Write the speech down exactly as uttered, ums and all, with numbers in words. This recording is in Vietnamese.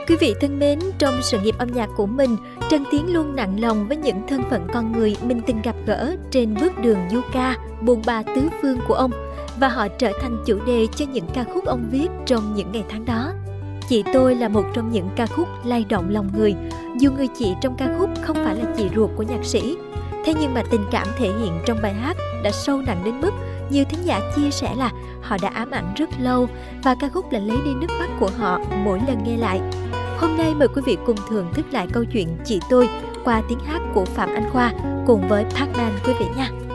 Quý vị thân mến, trong sự nghiệp âm nhạc của mình, Trần Tiến luôn nặng lòng với những thân phận con người mình từng gặp gỡ trên bước đường du ca, bôn ba tứ phương của ông, và họ trở thành chủ đề cho những ca khúc ông viết trong những ngày tháng đó. Chị Tôi là một trong những ca khúc lay động lòng người, dù người chị trong ca khúc không phải là chị ruột của nhạc sĩ. Thế nhưng mà tình cảm thể hiện trong bài hát đã sâu nặng đến mức nhiều thính giả chia sẻ là họ đã ám ảnh rất lâu và ca khúc đã lấy đi nước mắt của họ mỗi lần nghe lại. Hôm nay mời quý vị cùng thưởng thức lại câu chuyện Chị Tôi qua tiếng hát của Phạm Anh Khoa cùng với Parkman quý vị nha.